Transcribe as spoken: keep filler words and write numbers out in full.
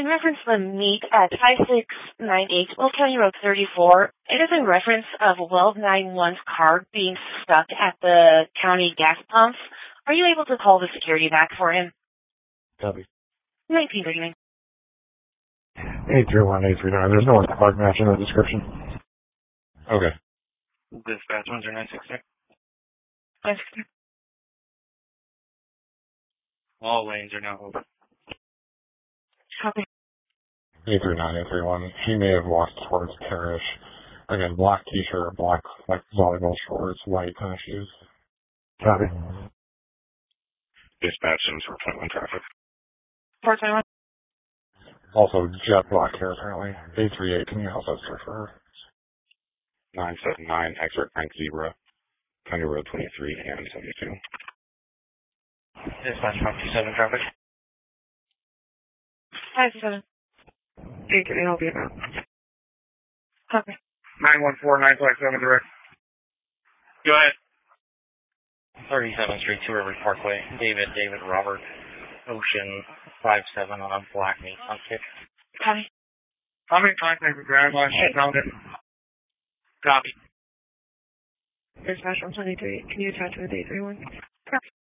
In reference to the meet at five six nine eight Will County Road thirty-four, it is in reference of Well nine one's car being stuck at the county gas pumps. Are you able to call the security back for him? Copy. nineteen thirty-nine. eight three one eight three nine. There's no park match in the description. Okay. Dispatch one zero nine six six. nine six six. All lanes are now open. Copy. eight three nine eight three one. He may have walked towards Parrish. Again, black t-shirt, black like volleyball shorts, white tennis shoes. Copy. Dispatch four point one traffic. four twenty-one. Also, jet black hair apparently. eight three eight, can you help us refer? nine seven nine, exit Frank Zebra, County Road twenty-three and seventy-two. Dispatch five two seven traffic. five seven. Hey, can I help you now? Copy. nine one four nine five seven direct. Go ahead. thirty-seventh Street, Two Rivers Parkway. David, David, Robert, Ocean, five seven on Black Meat on kick. Copy. I'm in contact with Grand Line. I found it. Copy. Dispatch one twenty-three. Can you attach with eight three one? Copy.